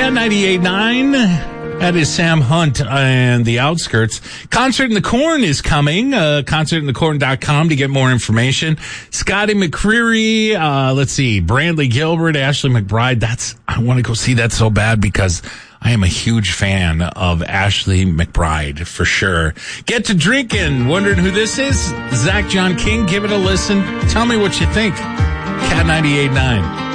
Cat 98.9. That is Sam Hunt and the Outskirts. Concert in the Corn is coming. Concertinthecorn.com to get more information. Scotty McCreery. Let's see. Brandley Gilbert, Ashley McBride. I want to go see that so bad because I am a huge fan of Ashley McBride for sure. Get to drinking. Wondering who this is? Zach John King. Give it a listen. Tell me what you think. Cat 98.9.